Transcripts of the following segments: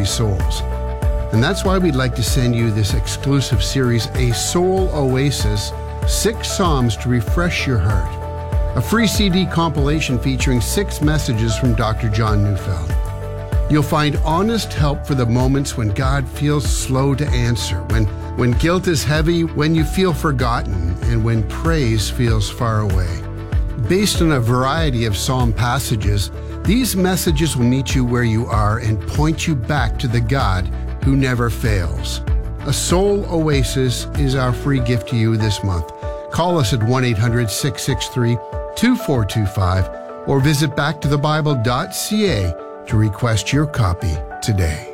souls. And that's why we'd like to send you this exclusive series, A Soul Oasis, 6 Psalms to Refresh Your Heart. A free CD compilation featuring 6 messages from Dr. John Neufeld. You'll find honest help for the moments when God feels slow to answer, when guilt is heavy, when you feel forgotten, and when praise feels far away. Based on a variety of psalm passages, these messages will meet you where you are and point you back to the God who never fails. A Soul Oasis is our free gift to you this month. Call us at 1-800-663-2425 or visit backtothebible.ca to request your copy today.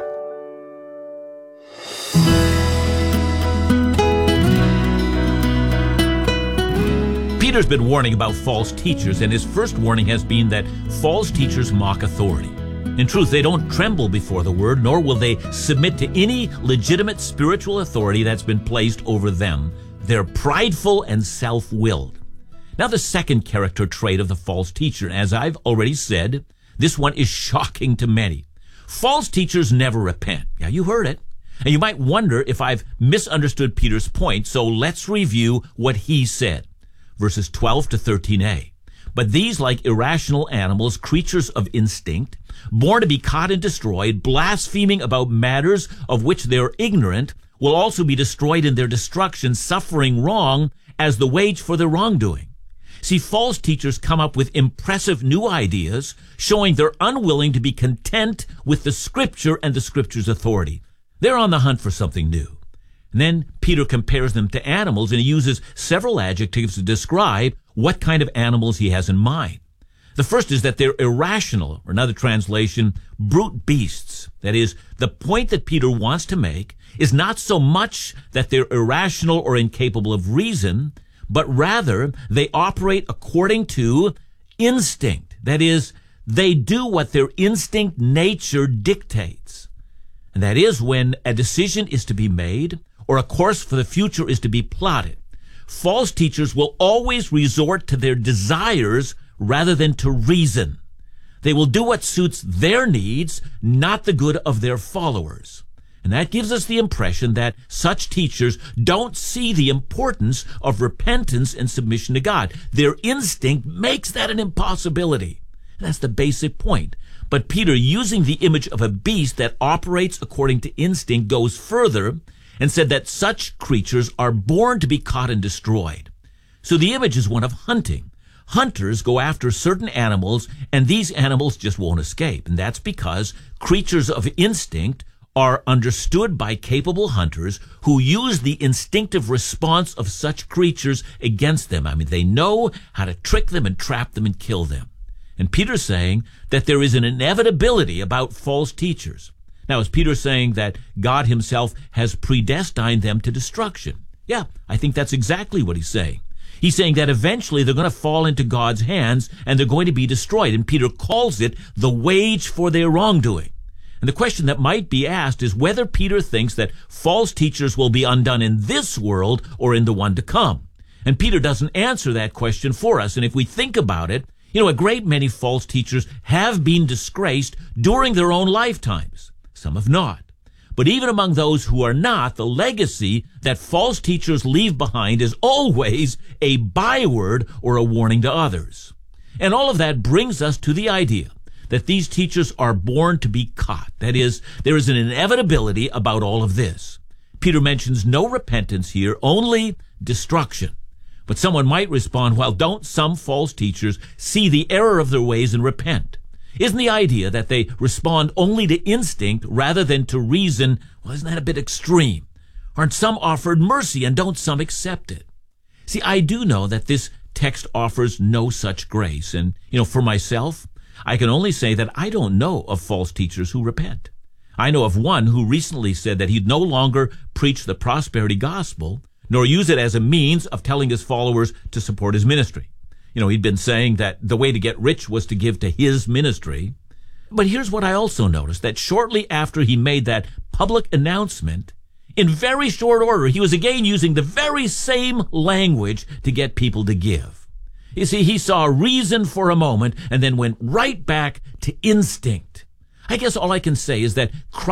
Peter's been warning about false teachers, and his first warning has been that false teachers mock authority. In truth, they don't tremble before the word, nor will they submit to any legitimate spiritual authority that's been placed over them. They're prideful and self-willed. Now, the second character trait of the false teacher, as I've already said, this one is shocking to many. False teachers never repent. Yeah, you heard it. And you might wonder if I've misunderstood Peter's point, so let's review what he said. Verses 12 to 13a. But these, like irrational animals, creatures of instinct, born to be caught and destroyed, blaspheming about matters of which they are ignorant, will also be destroyed in their destruction, suffering wrong as the wage for their wrongdoing. See, false teachers come up with impressive new ideas, showing they're unwilling to be content with the Scripture and the Scripture's authority. They're on the hunt for something new. And then Peter compares them to animals, and he uses several adjectives to describe what kind of animals he has in mind. The first is that they're irrational, or another translation, brute beasts. That is, the point that Peter wants to make is not so much that they're irrational or incapable of reason, but rather they operate according to instinct. That is, they do what their instinct nature dictates. And that is when a decision is to be made or a course for the future is to be plotted. False teachers will always resort to their desires rather than to reason. They will do what suits their needs, not the good of their followers. And that gives us the impression that such teachers don't see the importance of repentance and submission to God. Their instinct makes that an impossibility. That's the basic point. But Peter, using the image of a beast that operates according to instinct, goes further and said that such creatures are born to be caught and destroyed. So the image is one of hunting. Hunters go after certain animals, and these animals just won't escape. And that's because creatures of instinct are understood by capable hunters who use the instinctive response of such creatures against them. I mean, they know how to trick them and trap them and kill them. And Peter's saying that there is an inevitability about false teachers. Now, is Peter saying that God himself has predestined them to destruction? Yeah, I think that's exactly what he's saying. He's saying that eventually they're going to fall into God's hands and they're going to be destroyed. And Peter calls it the wage for their wrongdoing. And the question that might be asked is whether Peter thinks that false teachers will be undone in this world or in the one to come. And Peter doesn't answer that question for us. And if we think about it, a great many false teachers have been disgraced during their own lifetimes. Some have not. But even among those who are not, the legacy that false teachers leave behind is always a byword or a warning to others. And all of that brings us to the idea that these teachers are born to be caught. That is, there is an inevitability about all of this. Peter mentions no repentance here, only destruction. But someone might respond, well, don't some false teachers see the error of their ways and repent? Isn't the idea that they respond only to instinct rather than to reason, well, isn't that a bit extreme? Aren't some offered mercy and don't some accept it? See, I do know that this text offers no such grace. And, for myself, I can only say that I don't know of false teachers who repent. I know of one who recently said that he'd no longer preach the prosperity gospel, nor use it as a means of telling his followers to support his ministry. He'd been saying that the way to get rich was to give to his ministry. But here's what I also noticed, that shortly after he made that public announcement, in very short order, he was again using the very same language to get people to give. You see, he saw a reason for a moment and then went right back to instinct. I guess all I can say is that